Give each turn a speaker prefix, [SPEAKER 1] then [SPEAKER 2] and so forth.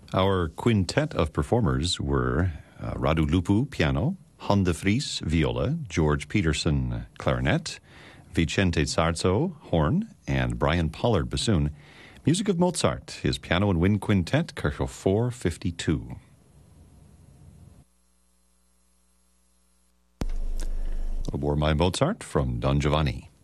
[SPEAKER 1] Our quintet of performers were Radu Lupu, piano, Han de Vries, viola, George Peterson, clarinet, Vicente Zarzo, horn, and Brian Pollard, bassoon. Music of Mozart, his piano and wind quintet, Kirchhoff 452. More by Mozart from Don Giovanni.